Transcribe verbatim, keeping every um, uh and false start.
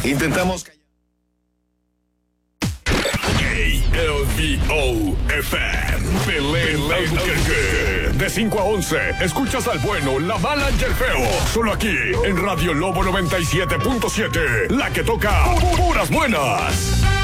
Intentamos... L V O F M, Belén Albuquerque. De cinco a once, escuchas al bueno, la mala y el feo. Solo aquí, en Radio Lobo noventa y siete punto siete. La que toca puras buenas.